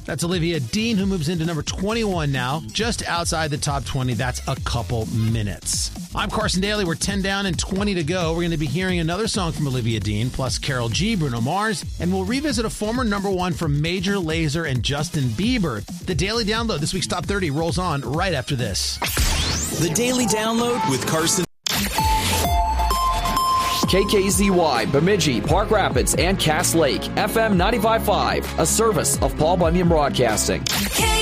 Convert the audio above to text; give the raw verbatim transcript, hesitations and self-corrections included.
That's Olivia Dean, who moves into number twenty-one now, just outside the top twenty. That's a couple minutes. I'm Carson Daly. We're ten down and twenty to go. We're going to be hearing another song from Olivia Dean, plus Karol G, Bruno Mars, and we'll revisit a former number one from Major Lazer and Justin Bieber. The Daily Download, this week's Top thirty, rolls on right after this. The Daily Download with Carson. K K Z Y, Bemidji, Park Rapids, and Cass Lake, F M ninety-five point five, a service of Paul Bunyan Broadcasting. K